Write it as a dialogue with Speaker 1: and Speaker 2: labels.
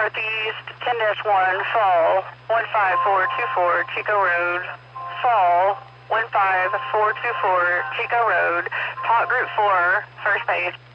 Speaker 1: northeast, 10-1, fall, 15424 Chico Road, fall, 15424 Chico Road, talk group 4, first base.